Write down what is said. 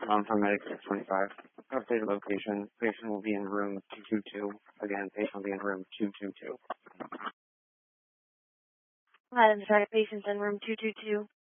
From Medic 625. Updated location. Patient will be in room 222. Again, patient will be in room 222. Hi, I'm sorry, patient's in room 222.